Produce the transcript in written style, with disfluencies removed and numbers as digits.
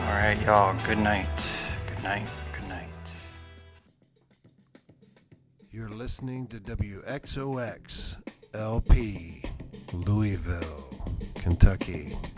right, y'all. Good night. Good night. Good night. You're listening to WXOX LP, Louisville, Kentucky.